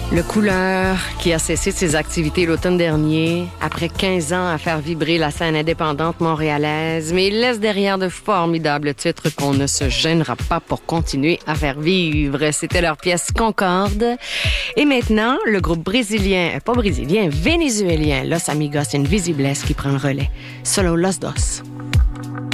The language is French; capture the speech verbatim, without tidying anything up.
Le Couleur, qui a cessé de ses activités l'automne dernier, après quinze ans à faire vibrer la scène indépendante montréalaise, mais il laisse derrière de formidables titres qu'on ne se gênera pas pour continuer à faire vivre. C'était leur pièce Concorde. Et maintenant, le groupe brésilien, pas brésilien, vénézuélien, Los Amigos Invisibles qui prend le relais. Solo Los Dos.